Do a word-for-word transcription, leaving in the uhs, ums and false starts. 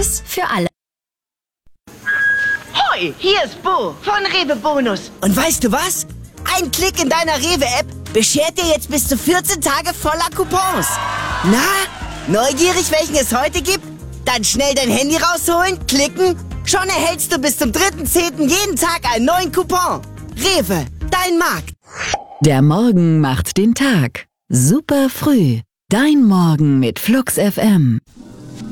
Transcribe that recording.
Was für alle. Hoi, hier ist Bo von Rewe Bonus. Und weißt du was? Ein Klick in deiner Rewe-App beschert dir jetzt bis zu vierzehn Tage voller Coupons. Na, neugierig, welchen es heute gibt? Dann schnell dein Handy rausholen, klicken. Schon erhältst du bis zum dritten zehnten jeden Tag einen neuen Coupon. Rewe, dein Markt. Der Morgen macht den Tag. Super früh. Dein Morgen mit Flux F M.